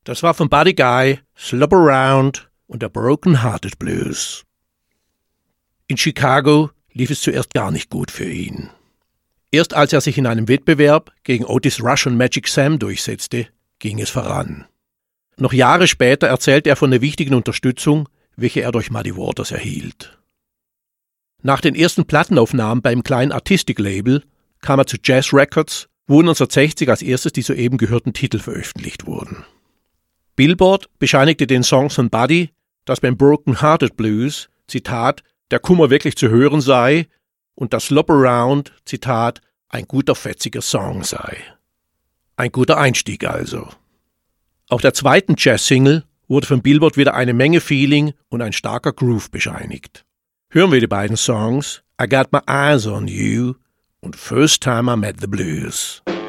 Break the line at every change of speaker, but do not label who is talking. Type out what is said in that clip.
Das war von Buddy Guy, Slop Around und der Broken Hearted Blues. In Chicago lief es zuerst gar nicht gut für ihn. Erst als er sich in einem Wettbewerb gegen Otis Rush und Magic Sam durchsetzte, ging es voran. Noch Jahre später erzählte er von der wichtigen Unterstützung, welche er durch Muddy Waters erhielt. Nach den ersten Plattenaufnahmen beim kleinen Artistic-Label kam er zu Jazz Records, wo 1960 als erstes die soeben gehörten Titel veröffentlicht wurden. Billboard bescheinigte den Songs von Buddy, dass beim Broken Hearted Blues, Zitat, der Kummer wirklich zu hören sei und das Slop Around, Zitat, ein guter fetziger Song sei. Ein guter Einstieg also. Auf der zweiten Jazz-Single wurde von Billboard wieder eine Menge Feeling und ein starker Groove bescheinigt. Hören wir die beiden Songs I Got My Eyes on You und First Time I Met the Blues.